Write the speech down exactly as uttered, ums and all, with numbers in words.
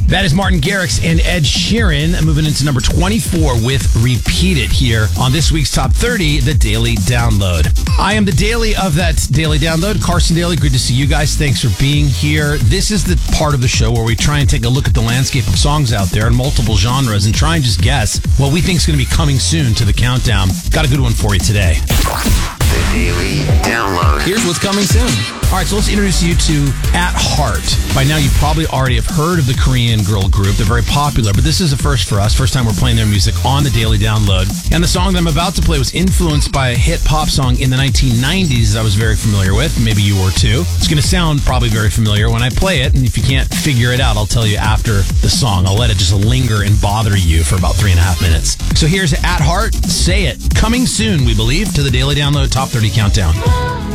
That is Martin Garrix and Ed Sheeran moving into number twenty-four with Repeat It here on this week's Top thirty, The Daily Download. I am the Daily of that Daily Download. Carson Daly, good to see you guys. Thanks for being here. This is the part of the show where we try and take a look at the landscape of songs out there in multiple genres and try and just guess what we think is going to be coming soon to the countdown. Got a good one for you today. The Daily Download. Here's what's coming soon. All right, so let's introduce you to At Heart. By now, you probably already have heard of the Korean girl group. They're very popular, but this is a first for us. First time we're playing their music on the Daily Download. And the song that I'm about to play was influenced by a hit pop song in the nineteen nineties that I was very familiar with. Maybe you were too. It's going to sound probably very familiar when I play it, and if you can't figure it out, I'll tell you after the song. I'll let it just linger and bother you for about three and a half minutes. So here's At Heart. Say It. Coming soon, we believe, to the Daily Download Top thirty Countdown.